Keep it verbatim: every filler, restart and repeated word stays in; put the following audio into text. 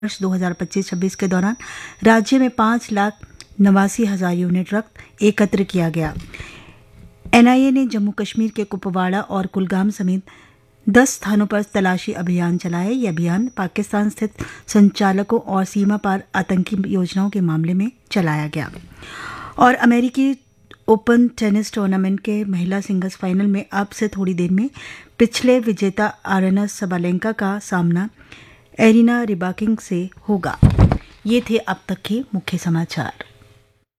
वर्ष दो हज़ार पच्चीस छब्बीस के दौरान राज्य में पाँच लाख नवासी हजार यूनिट रक्त एकत्र किया गया। एनआईए ने जम्मू कश्मीर के कुपवाड़ा और कुलगाम समेत दस स्थानों पर तलाशी अभियान चलाया। यह अभियान पाकिस्तान स्थित संचालकों और सीमा पार आतंकी योजनाओं के मामले में चलाया गया। और अमेरिकी ओपन टेनिस टूर्नामेंट के महिला सिंगल्स फाइनल में अब से थोड़ी देर में पिछले विजेता आरेना सबालेंका का सामना एरिना रिबाकिन से होगा। ये थे अब तक के मुख्य समाचार।